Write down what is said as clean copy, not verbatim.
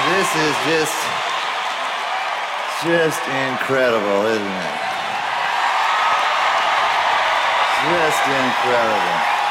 This is just incredible, isn't it? Just incredible.